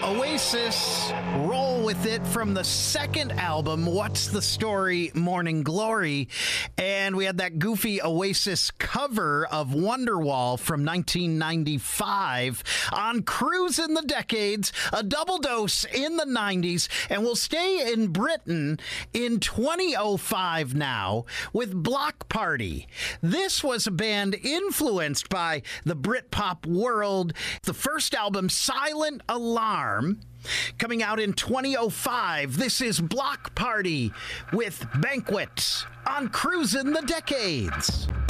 Oasis, Roll With It from the second album, What's the Story, Morning Glory. And we had that goofy Oasis cover of Wonderwall from 1995 on Cruising the Decades, a double dose in the 90s. And we'll stay in Britain in 2005 now with Bloc Party. This was a band influenced by the Britpop world. The first album, Silent Alarm, coming out in 2005. This is Bloc Party with Banquet on Cruising the Decades.